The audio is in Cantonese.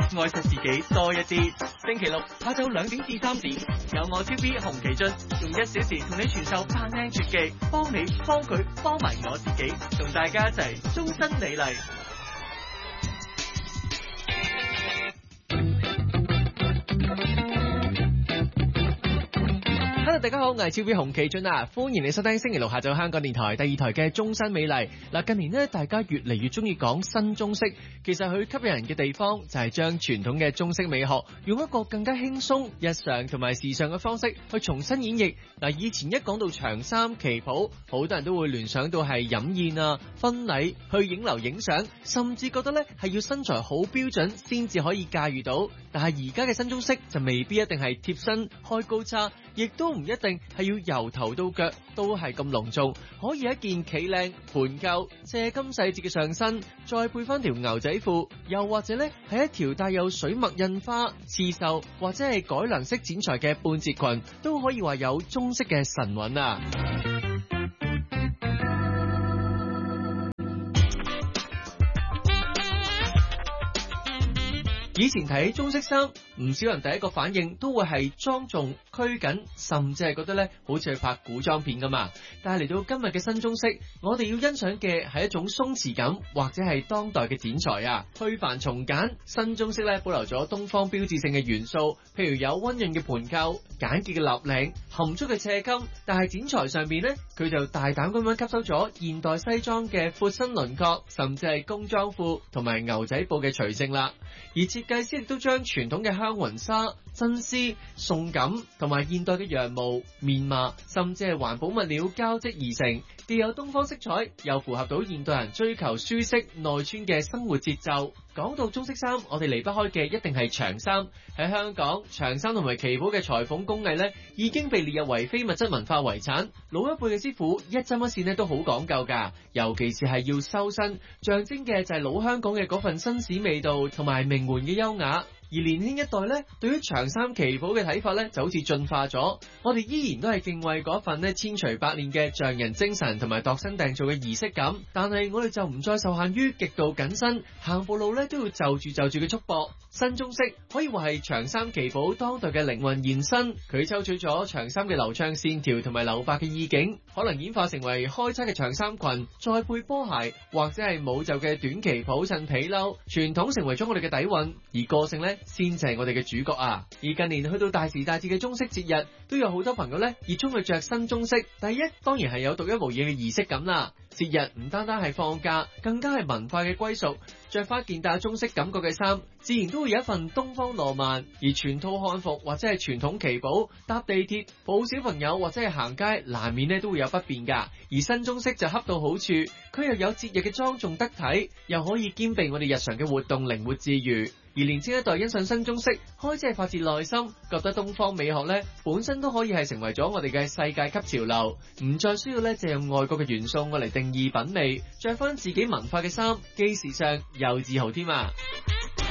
愛惜自己多一啲。星期六下晝2點至3點，有我 TV 洪其俊用1小時同你傳授扮靚絕技，幫你幫佢幫埋我自己，同大家一齊終身美麗。Hello， 大家好，我係 TV 洪其俊啊，歡迎你收聽星期六下晝香港電台第2台嘅終身美麗。嗱，近年呢，大家越嚟越中意講新中式，其實佢吸引人嘅地方就係將傳統嘅中式美學用一個更加輕鬆、日常同埋時尚嘅方式去重新演繹。嗱，以前一講到長衫旗袍，好多人都會聯想到係飲宴啊、婚禮去影樓影相，甚至覺得呢係要身材好標準先至可以駕馭到。但係而家嘅新中式就未必一定係貼身開高叉，亦都唔一定係要由頭到腳都係咁隆重，可以一件企靚盤夠借金細節嘅上身，再配翻條牛仔褲，又或者呢係一條帶有水墨印花、刺繡或者係改良式剪裁嘅半截裙，都可以話有中式嘅神韻啊！以前睇中式衫，唔少人第一個反應都會係莊重拘謹，甚至係覺得咧好似去拍古裝片㗎嘛。但係嚟到今日嘅新中式，我哋要欣賞嘅係一種鬆弛感，或者係當代嘅剪裁啊。去繁從簡，新中式咧保留咗東方標誌性嘅元素，譬如有溫潤嘅盤扣、簡潔嘅立領、含蓄嘅斜襟，但係剪裁上邊呢，佢就大膽咁樣吸收咗現代西裝嘅闊身輪廓，甚至係工裝褲同埋牛仔布嘅隨性啦。而設計師亦都將傳統嘅香雲紗、真絲、送錦同埋現代嘅羊毛、棉麻，甚至係環保物料交織而成，既有東方色彩，又符合到現代人追求舒適耐穿嘅生活節奏。講到中式衫，我哋離不開嘅一定係長衫。喺香港，長衫同埋旗袍嘅裁縫工藝呢，已經被列入為非物質文化遺產。老一輩嘅師傅一針一線呢都好講究㗎，尤其是係要修身，象徵嘅就係老香港嘅嗰份紳士味道同埋名門嘅優雅。而年輕一代呢，對於長衫旗袍嘅睇法呢，就好似進化咗。我哋依然都係敬畏嗰份呢千錘百煉嘅匠人精神同埋度身訂造嘅儀式感，但係我哋就唔再受限於極度緊身，行步路呢都要就住嘅束縛。新中式可以話係長衫旗袍當代嘅靈魂延伸，佢抽取咗長衫嘅流暢線條同埋留白嘅意境，可能演化成為開叉嘅長衫裙，再配波鞋或者係冇袖嘅短旗袍襯皮褸，傳統成為咗我哋嘅底蘊，而個性呢先至係我哋嘅主角啊！而近年去到大時大節嘅中式節日，都有好多朋友呢熱衷去着新中式。第一，當然係有獨一無二嘅儀式感啦。節日唔單單係放假，更加係文化嘅歸屬。着翻件帶中式感覺嘅衫，自然都會有一份東方浪漫。而全套漢服或者係傳統旗袍，搭地鐵、抱小朋友或者係行街，難免呢都會有不便㗎。而新中式就恰到好處，佢又有節日嘅莊重得體，又可以兼備我哋日常嘅活動靈活自如。而年輕一代欣賞新中式，開始係發自內心，覺得東方美學呢本身都可以係成為咗我哋嘅世界級潮流，唔再需要呢借用外國嘅元素我嚟定義品味，着翻自己文化嘅衫，既時尚又自豪添啊！